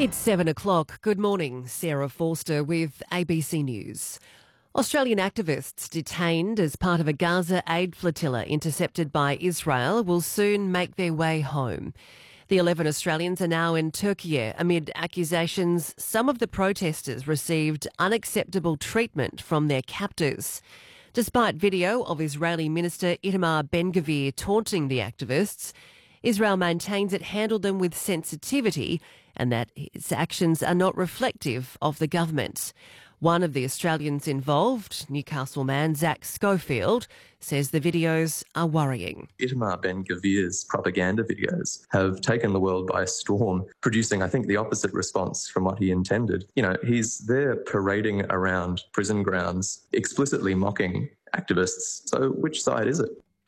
It's 7 o'clock. Good morning. Sarah Forster with ABC News. Australian activists detained as part of a Gaza aid flotilla intercepted by Israel will soon make their way home. The 11 Australians are now in Turkey amid accusations some of the protesters received unacceptable treatment from their captors. Despite video of Israeli Minister Itamar Ben-Gvir taunting the activists, Israel maintains it handled them with sensitivity and that its actions are not reflective of the government. One of the Australians involved, Newcastle man Zach Schofield, says the videos are worrying. Itamar Ben-Gvir's propaganda videos have taken the world by storm, producing, I think, the opposite response from what he intended. He's there parading around prison grounds, explicitly mocking activists. So which side is it?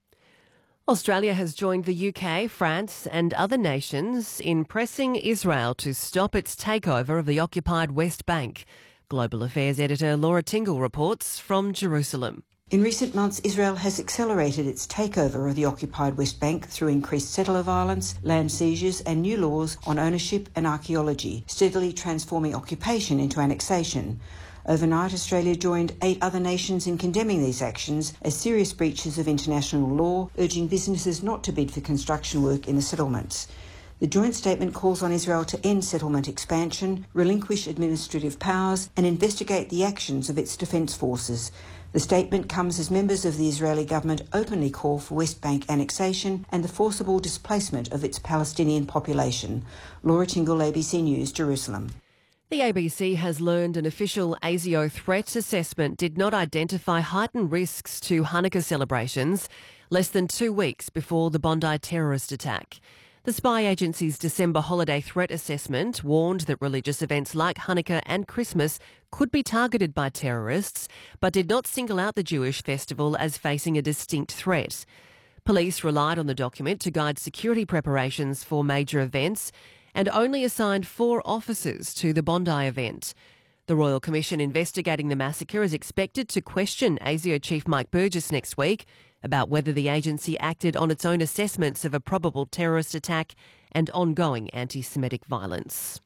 Australia has joined the UK, France and other nations in pressing Israel to stop its takeover of the occupied West Bank. Global Affairs editor Laura Tingle reports from Jerusalem. In recent months, Israel has accelerated its takeover of the occupied West Bank through increased settler violence, land seizures and new laws on ownership and archaeology, steadily transforming occupation into annexation. Overnight, Australia joined 8 other nations in condemning these actions as serious breaches of international law, urging businesses not to bid for construction work in the settlements. The joint statement calls on Israel to end settlement expansion, relinquish administrative powers and investigate the actions of its defence forces. The statement comes as members of the Israeli government openly call for West Bank annexation and the forcible displacement of its Palestinian population. Laura Tingle, ABC News, Jerusalem. The ABC has learned an official ASIO threat assessment did not identify heightened risks to Hanukkah celebrations less than 2 weeks before the Bondi terrorist attack. The spy agency's December holiday threat assessment warned that religious events like Hanukkah and Christmas could be targeted by terrorists, but did not single out the Jewish festival as facing a distinct threat. Police relied on the document to guide security preparations for major events and only assigned 4 officers to the Bondi event. The Royal Commission investigating the massacre is expected to question ASIO Chief Mike Burgess next week about whether the agency acted on its own assessments of a probable terrorist attack and ongoing anti-Semitic violence.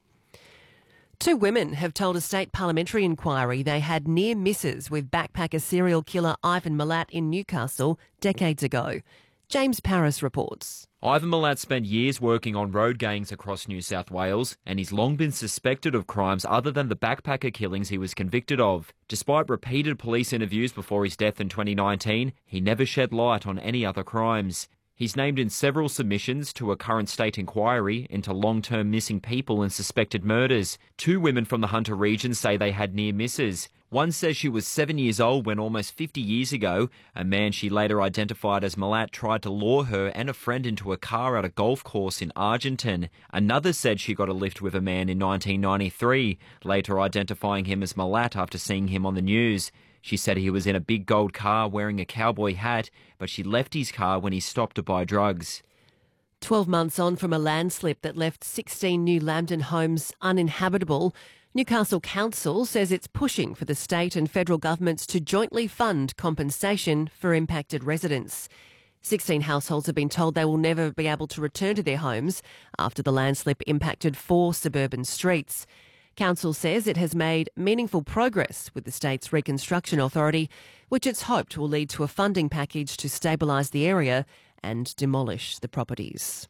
2 women have told a state parliamentary inquiry they had near misses with backpacker serial killer Ivan Milat in Newcastle decades ago. James Paris reports. Ivan Milat spent years working on road gangs across New South Wales, and he's long been suspected of crimes other than the backpacker killings he was convicted of. Despite repeated police interviews before his death in 2019, he never shed light on any other crimes. He's named in several submissions to a current state inquiry into long-term missing people and suspected murders. 2 women from the Hunter region say they had near misses. One says she was 7 years old when almost 50 years ago, a man she later identified as Milat tried to lure her and a friend into a car at a golf course in Argenton. Another said she got a lift with a man in 1993, later identifying him as Milat after seeing him on the news. She said he was in a big gold car wearing a cowboy hat, but she left his car when he stopped to buy drugs. 12 months on from a landslip that left 16 new Lambton homes uninhabitable, Newcastle Council says it's pushing for the state and federal governments to jointly fund compensation for impacted residents. 16 households have been told they will never be able to return to their homes after the landslip impacted 4 suburban streets. Council says it has made meaningful progress with the state's Reconstruction Authority, which it's hoped will lead to a funding package to stabilise the area and demolish the properties.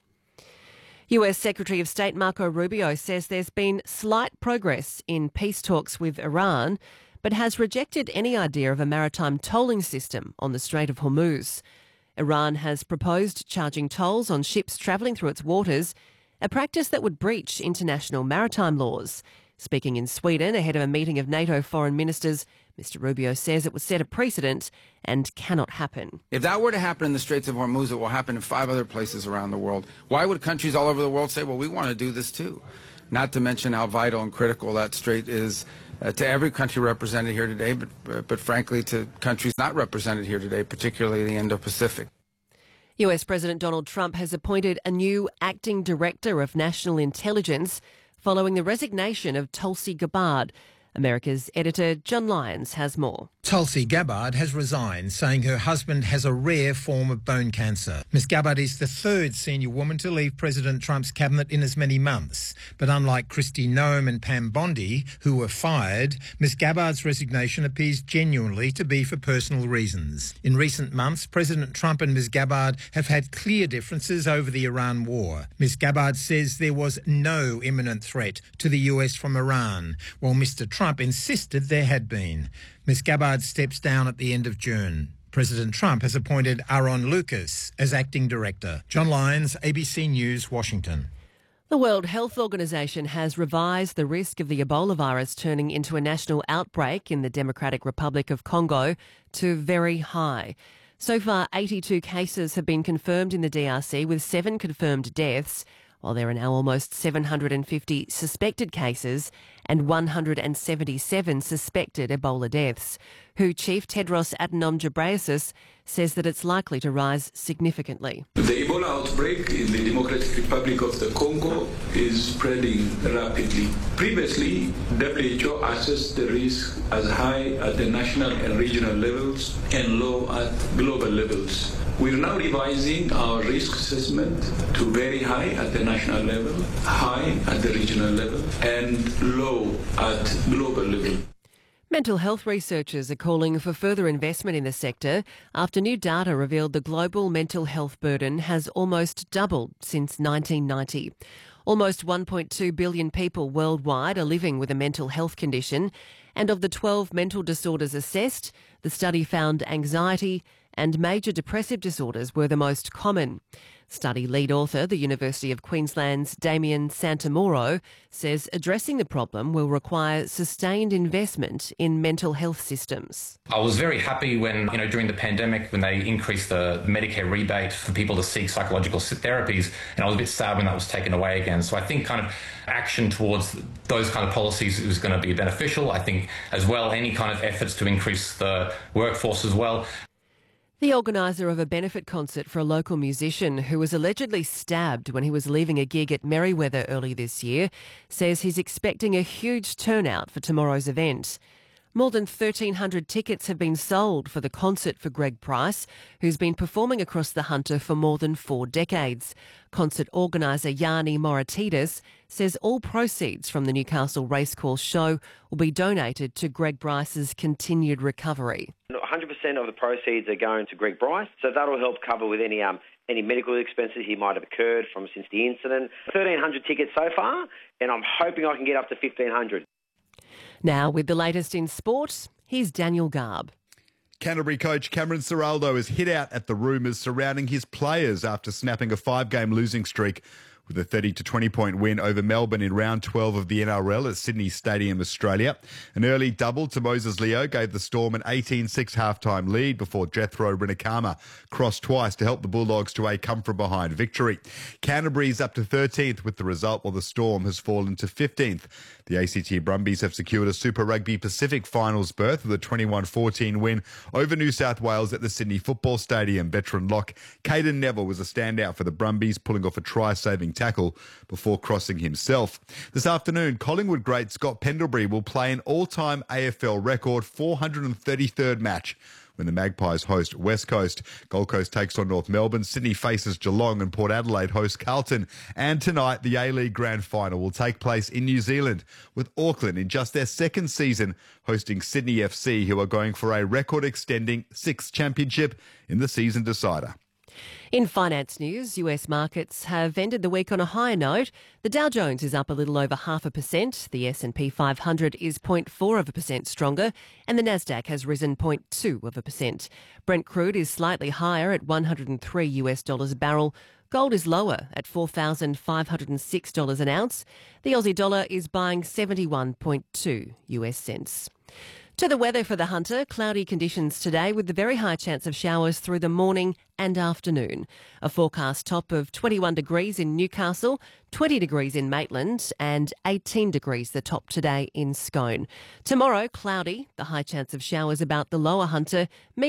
US Secretary of State Marco Rubio says there's been slight progress in peace talks with Iran, but has rejected any idea of a maritime tolling system on the Strait of Hormuz. Iran has proposed charging tolls on ships travelling through its waters, a practice that would breach international maritime laws. Speaking in Sweden ahead of a meeting of NATO foreign ministers, Mr Rubio says it would set a precedent and cannot happen. If that were to happen in the Straits of Hormuz, it will happen in 5 other places around the world. Why would countries all over the world say, well, we want to do this too? Not to mention how vital and critical that strait is to every country represented here today, but frankly to countries not represented here today, particularly the Indo-Pacific. US President Donald Trump has appointed a new acting director of national intelligence following the resignation of Tulsi Gabbard. America's editor John Lyons has more. Tulsi Gabbard has resigned, saying her husband has a rare form of bone cancer. Ms Gabbard is the third senior woman to leave President Trump's cabinet in as many months. But unlike Kristi Noem and Pam Bondi, who were fired, Ms Gabbard's resignation appears genuinely to be for personal reasons. In recent months, President Trump and Ms Gabbard have had clear differences over the Iran war. Ms Gabbard says there was no imminent threat to the US from Iran, while Mr Trump insisted there had been. Ms Gabbard steps down at the end of June. President Trump has appointed Aaron Lucas as acting director. John Lyons, ABC News, Washington. The World Health Organization has revised the risk of the Ebola virus turning into a national outbreak in the Democratic Republic of Congo to very high. So far, 82 cases have been confirmed in the DRC, with 7 confirmed deaths, while there are now almost 750 suspected cases and 177 suspected Ebola deaths. WHO Chief Tedros Adhanom Ghebreyesus says that it's likely to rise significantly. The Ebola outbreak in the Democratic Republic of the Congo is spreading rapidly. Previously, WHO assessed the risk as high at the national and regional levels and low at global levels. We're now revising our risk assessment to very high at the national level, high at the regional level, and low at global level. Mental health researchers are calling for further investment in the sector after new data revealed the global mental health burden has almost doubled since 1990. Almost 1.2 billion people worldwide are living with a mental health condition, and of the 12 mental disorders assessed, the study found anxiety and major depressive disorders were the most common. Study lead author, the University of Queensland's Damien Santamoro, says addressing the problem will require sustained investment in mental health systems. I was very happy when, during the pandemic, when they increased the Medicare rebate for people to seek psychological therapies, and I was a bit sad when that was taken away again. So I think kind of action towards those kind of policies is going to be beneficial. I think as well, any kind of efforts to increase the workforce as well. The organiser of a benefit concert for a local musician who was allegedly stabbed when he was leaving a gig at Merriweather early this year says he's expecting a huge turnout for tomorrow's event. More than 1,300 tickets have been sold for the concert for Greg Price, who's been performing across the Hunter for more than 4 decades. Concert organiser Yanni Moratidis says all proceeds from the Newcastle Racecourse show will be donated to Greg Bryce's continued recovery. 100% of the proceeds are going to Greg Bryce, so that'll help cover with any medical expenses he might have incurred since the incident. 1,300 tickets so far, and I'm hoping I can get up to 1,500. Now, with the latest in sport, here's Daniel Garb. Canterbury coach Cameron Ciraldo has hit out at the rumours surrounding his players after snapping a 5-game losing streak with a 30-20 point win over Melbourne in round 12 of the NRL at Sydney Stadium, Australia. An early double to Moses Leo gave the Storm an 18-6 halftime lead before Jethro Rinakama crossed twice to help the Bulldogs to a come-from-behind victory. Canterbury's up to 13th with the result, while the Storm has fallen to 15th. The ACT Brumbies have secured a Super Rugby Pacific finals berth with a 21-14 win over New South Wales at the Sydney Football Stadium. Veteran lock Caden Neville was a standout for the Brumbies, pulling off a try-saving tackle before crossing himself. This afternoon, Collingwood great Scott Pendlebury will play an all-time AFL record 433rd match when the Magpies host West Coast. Gold Coast takes on North Melbourne. Sydney faces Geelong and Port Adelaide host Carlton. And tonight, the A-League Grand Final will take place in New Zealand, with Auckland in just their second season hosting Sydney FC, who are going for a record-extending 6th championship in the season decider. In finance news, US markets have ended the week on a higher note. The Dow Jones is up a little over 0.5%, the S&P 500 is 0.4% stronger, and the Nasdaq has risen 0.2%. Brent crude is slightly higher at $103 a barrel. Gold is lower at $4,506 an ounce. The Aussie dollar is buying 71.2 US cents. To the weather for the Hunter, cloudy conditions today with the very high chance of showers through the morning and afternoon. A forecast top of 21 degrees in Newcastle, 20 degrees in Maitland and 18 degrees the top today in Scone. Tomorrow, cloudy, the high chance of showers about the lower Hunter.